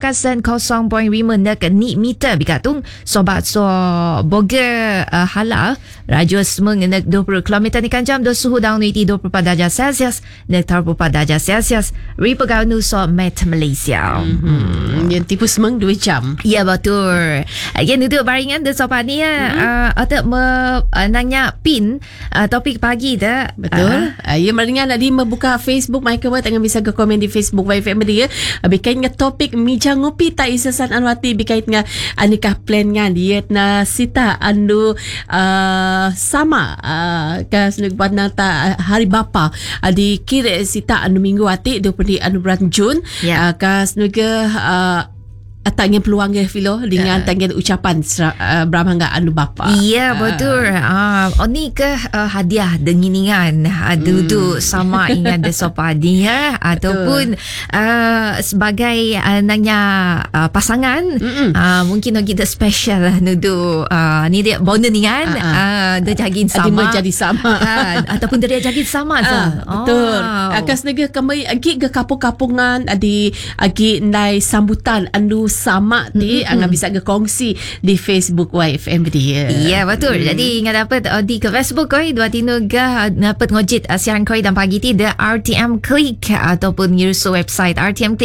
Pemakasan 0.5 nak ni meter bikatung sobat so boga hala rajus mengenak 20 km ni jam do suhu daun itu 24 darjah Celsius nak 24 darjah Celsius ripegau nu so met Malaysia. Yang tipu semang 2 jam. Ya betul. Yang duduk baringan de sobat ni atau nanya pin topik pagi dah. Betul. Ya baringan tadi membuka Facebook Michael tengah bisa ke komen di Facebook YFM dia. Berkait dengan topik mija ngopi tak isasan anwati berkait dengan anikah plan dengan diet na sita andu sama ke senuk buat nata hari bapa di kira sita anu minggu ati 20 anu bulan Jun ke senuk tangin peluang ke filo dengan tangin ucapan Brahmangga anu bapa. Ya betul. Ni ke hadiah denginingan duduk sama ingat de sopadi ataupun sebagai nanya pasangan mungkin kita special nudu ni dia bondeningan dia jagin sama jadi sama ataupun dia jagin sama betul. Akas negara kami agi ke kapung-kapungan agi nai sambutan anu sama ni anga bisa ke kongsi di Facebook YFM dia. Ya betul. Jadi ingat dapat di ke Facebook koi dua tino ga dapat ngojit siaran koi dan pagi ti the RTM Click ataupun yusu website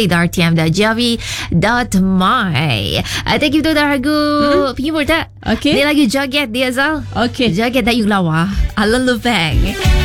rtmclick.rtm.my. Thank you tu dah lagu Pimur tak? Okay. Ni lagu joget dia Zal. Okay. Joget dah yung lawa. Alon Lubeng.